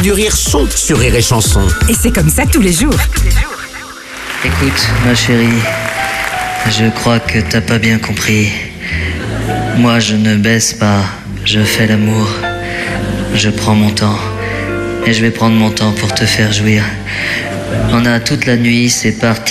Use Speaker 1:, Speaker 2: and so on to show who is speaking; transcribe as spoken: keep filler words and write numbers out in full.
Speaker 1: Du rire son sur Rire et Chanson.
Speaker 2: Et c'est comme ça tous les jours.
Speaker 3: Écoute, ma chérie, je crois que t'as pas bien compris. Moi, je ne baisse pas, je fais l'amour. Je prends mon temps. Et je vais prendre mon temps pour te faire jouir. On a toute la nuit, c'est parti.